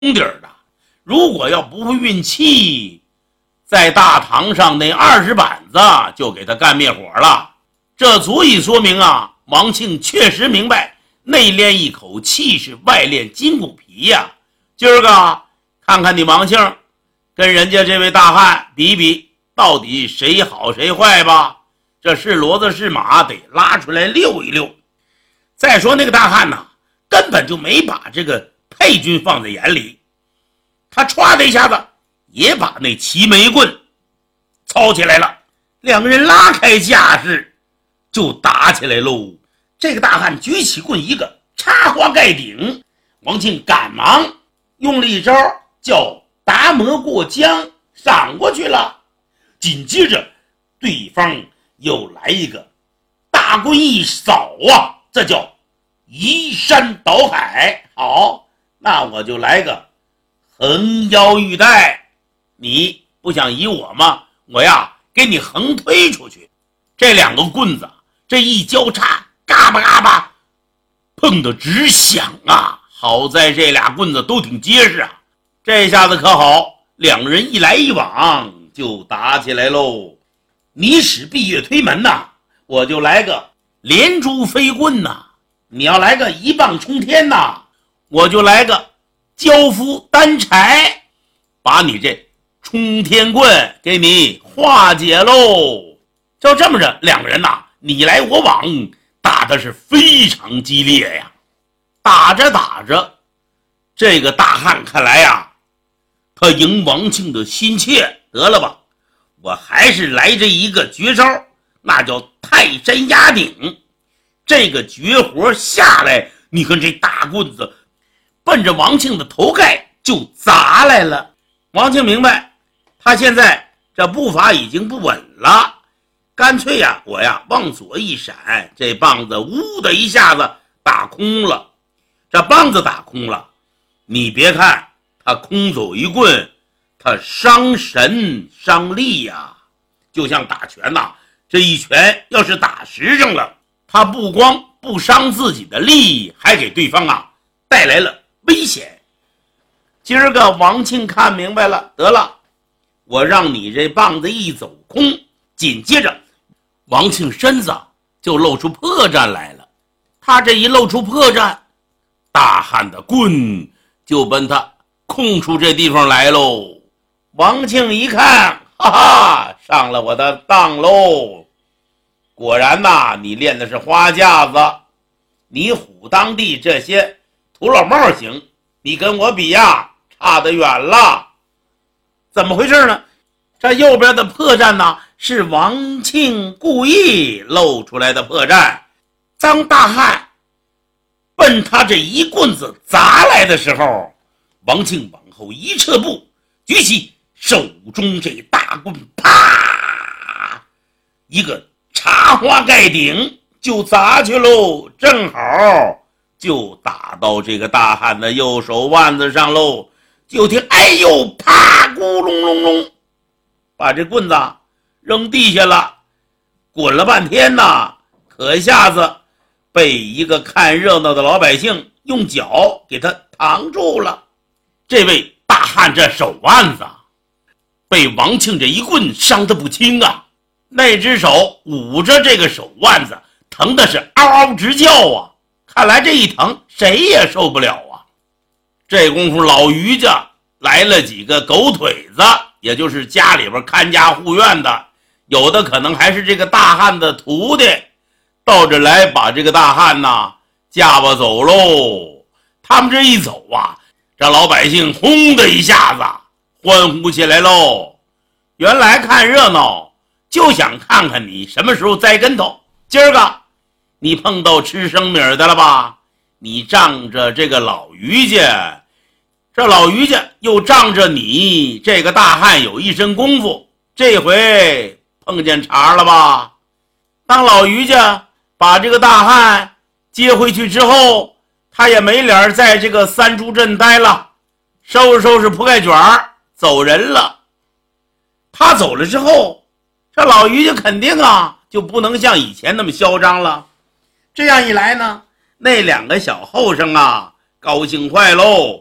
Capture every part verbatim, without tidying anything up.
底儿的。如果要不会运气，在大堂上那二十板子就给他干灭火了。这足以说明啊，王庆确实明白内练一口气势，外练筋骨皮呀、啊。今儿个看看你王庆跟人家这位大汉比比，到底谁好谁坏吧。这是骡子是马，得拉出来溜一溜。再说那个大汉呢，根本就没把这个佩君放在眼里，他歘的一下子也把那齐眉棍操起来了，两个人拉开架势就打起来喽。这个大汉举起棍一个插花盖顶，王庆赶忙用了一招叫达摩过江闪过去了，紧接着对方又来一个大棍一扫啊，这叫移山倒海。好，那我就来个横腰玉带，你不想移我吗？我呀给你横推出去。这两个棍子这一交叉，嘎巴嘎巴碰得直响啊。好在这俩棍子都挺结实啊，这下子可好，两人一来一往就打起来喽。你使闭月推门呐，我就来个连珠飞棍呐；你要来个一棒冲天呐，我就来个交夫单柴，把你这冲天棍给你化解喽。就这么着，两个人呐，你来我往，打的是非常激烈呀。打着打着，这个大汉看来呀，他赢王庆的心切，得了吧，我还是来这一个绝招，那叫泰山压顶。这个绝活下来，你看这大棍子奔着王庆的头盖就砸来了。王庆明白，他现在这步伐已经不稳了，干脆呀，我呀往左一闪，这棒子呜的一下子打空了。这棒子打空了，你别看他空走一棍，他伤神伤力呀、啊，就像打拳呐、啊，这一拳要是打实上了，他不光不伤自己的力，还给对方啊带来了危险。今儿个王庆看明白了，得了，我让你这棒子一走空，紧接着王庆身子就露出破绽来了。他这一露出破绽，大汉的棍就奔他空出这地方来喽。王庆一看，哈哈，上了我的当喽！果然呐，你练的是花架子，你唬当地这些土老帽行，你跟我比呀，差得远了。怎么回事呢？这右边的破绽呢，是王庆故意露出来的破绽。当大汉奔他这一棍子砸来的时候，王庆往后一撤步，举起手中这大棍，啪，一个插花盖顶就砸去喽，正好就打到这个大汉的右手腕子上喽。就听哎呦啪，咕隆隆隆，把这棍子扔地下了，滚了半天呐，可下子被一个看热闹的老百姓用脚给他扛住了。这位大汉这手腕子被王庆这一棍伤得不轻啊，那只手捂着这个手腕子，疼的是嗷嗷直叫啊，看来这一疼谁也受不了啊。这功夫老于家来了几个狗腿子，也就是家里边看家护院的，有的可能还是这个大汉的徒弟，到这来把这个大汉呐架吧走喽。他们这一走啊，这老百姓轰的一下子欢呼起来喽。原来看热闹就想看看你什么时候栽跟头，今儿个你碰到吃生米的了吧？你仗着这个老于家，这老于家又仗着你这个大汉有一身功夫，这回碰见茬了吧？当老于家把这个大汉接回去之后，他也没脸在这个三珠镇待了，收拾收拾铺盖卷儿走人了。他走了之后，这老于家肯定啊就不能像以前那么嚣张了。这样一来呢，那两个小后生啊高兴坏喽，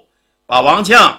把王呛